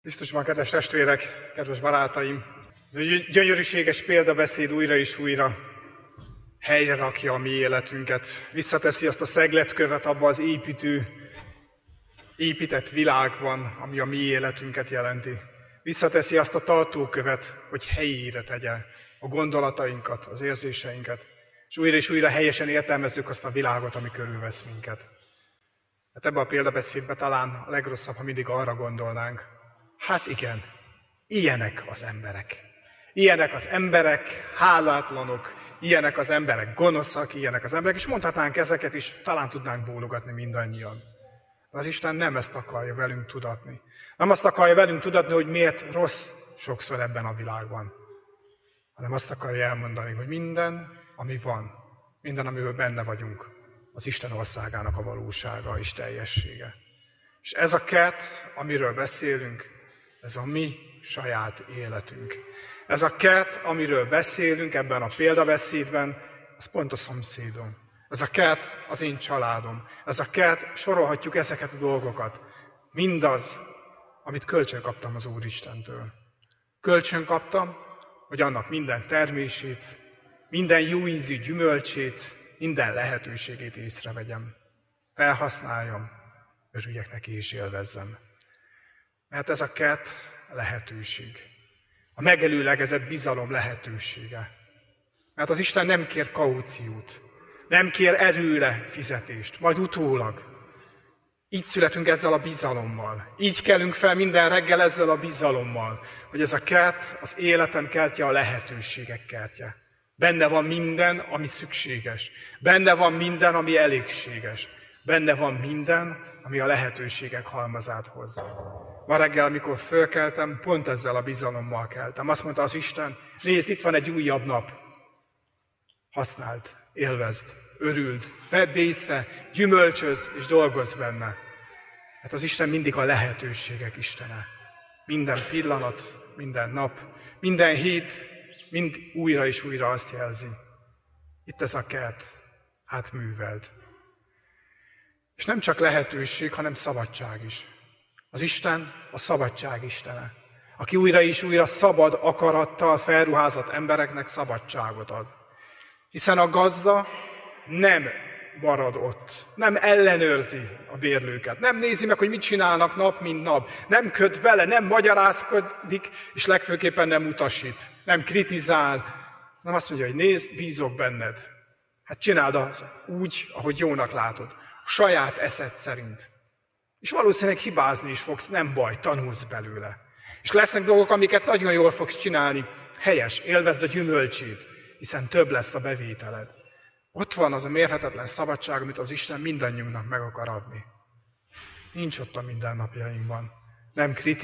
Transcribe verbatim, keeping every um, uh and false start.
Biztosan, kedves testvérek, kedves barátaim, ez egy gyönyörűséges példabeszéd újra és újra helyre rakja a mi életünket. Visszateszi azt a szegletkövet abba az építő, épített világban, ami a mi életünket jelenti. Visszateszi azt a tartókövet, hogy helyére tegye a gondolatainkat, az érzéseinket, és újra és újra helyesen értelmezzük azt a világot, ami körülvesz minket. Hát ebben a példabeszédben talán a legrosszabb, ha mindig arra gondolnánk, hát igen, ilyenek az emberek. Ilyenek az emberek, hálátlanok, ilyenek az emberek, gonoszak, ilyenek az emberek, és mondhatnánk ezeket is, talán tudnánk bólogatni mindannyian. De az Isten nem ezt akarja velünk tudatni. Nem azt akarja velünk tudatni, hogy miért rossz sokszor ebben a világban, hanem azt akarja elmondani, hogy minden, ami van, minden, amiről benne vagyunk, az Isten országának a valósága és teljessége. És ez a kert, amiről beszélünk, ez a mi saját életünk. Ez a kert, amiről beszélünk ebben a példabeszédben, az pont a szomszédom. Ez a kert az én családom. Ez a kert, sorolhatjuk ezeket a dolgokat. Mindaz, amit kölcsön kaptam az Úristentől. Kölcsön kaptam, hogy annak minden termését, minden jó ízű gyümölcsét, minden lehetőségét észrevegyem. Felhasználjam, örüljek neki és élvezzem. Mert ez a kert lehetőség. A megelőlegezett bizalom lehetősége. Mert az Isten nem kér kauciót, nem kér erőre fizetést, majd utólag. Így születünk ezzel a bizalommal. Így kelünk fel minden reggel ezzel a bizalommal, hogy ez a kert az életem kertje, a lehetőségek kertje. Benne van minden, ami szükséges. Benne van minden, ami elégséges. Benne van minden, ami a lehetőségek halmazát hozza. Ma reggel, amikor fölkeltem, pont ezzel a bizalommal keltem. Azt mondta az Isten, nézd, itt van egy újabb nap. Használd, élvezd, örüld, vedd észre, gyümölcsözd és dolgozz benne. Hát az Isten mindig a lehetőségek Istene. Minden pillanat, minden nap, minden hét, mind újra és újra azt jelzi. Itt ez a kert, hát műveld. És nem csak lehetőség, hanem szabadság is. Az Isten a szabadság Istene, aki újra és újra szabad akarattal felruházott embereknek szabadságot ad. Hiszen a gazda nem marad ott, nem ellenőrzi a bérlőket, nem nézi meg, hogy mit csinálnak nap, mint nap, nem köt bele, nem magyarázkodik, és legfőképpen nem utasít, nem kritizál, nem azt mondja, hogy nézd, bízok benned. Hát csináld az úgy, ahogy jónak látod, a saját eszed szerint. És valószínűleg hibázni is fogsz, nem baj, tanulsz belőle. És lesznek dolgok, amiket nagyon jól fogsz csinálni, helyes, élvezd a gyümölcsét, hiszen több lesz a bevételed. Ott van az a mérhetetlen szabadság, amit az Isten mindannyiunknak meg akar adni. Nincs ott a mindennapjainkban. Nem kritikus,